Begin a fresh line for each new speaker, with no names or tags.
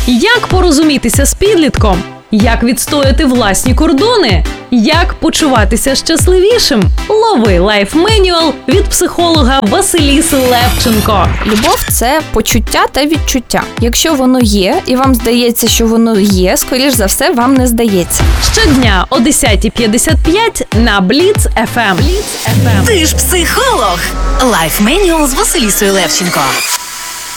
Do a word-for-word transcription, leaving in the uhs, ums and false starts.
Як порозумітися з підлітком? Як відстояти власні кордони? Як почуватися щасливішим? Лови лайф-менюал від психолога Василіси Левченко.
Любов – це почуття та відчуття. Якщо воно є, і вам здається, що воно є, скоріш за все, вам не здається.
Щодня о десята п'ятдесят п'ять на Бліц еф ем.
Ти ж психолог. Лайф-менюал з Василісою Левченко.